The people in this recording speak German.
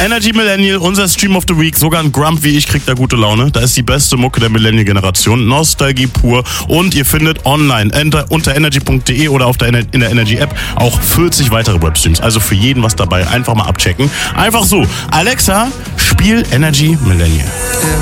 Energy Millennial, unser Stream of the Week. Sogar ein Grump wie ich kriegt da gute Laune. Da ist die beste Mucke der Millennial-Generation. Nostalgie pur. Und ihr findet online unter energy.de oder in der Energy-App auch 40 weitere Webstreams. Also für jeden was dabei. Einfach mal abchecken. Einfach so. Alexa, spiel Energy Millennial.